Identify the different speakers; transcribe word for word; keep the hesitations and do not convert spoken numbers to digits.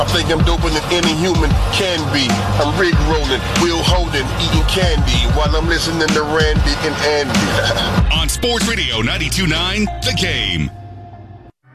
Speaker 1: I think I'm doper than any human can be. I'm rig rolling, wheel holding, eating candy while I'm listening to Randy and Andy.
Speaker 2: On Sports Radio ninety-two point nine, The Game.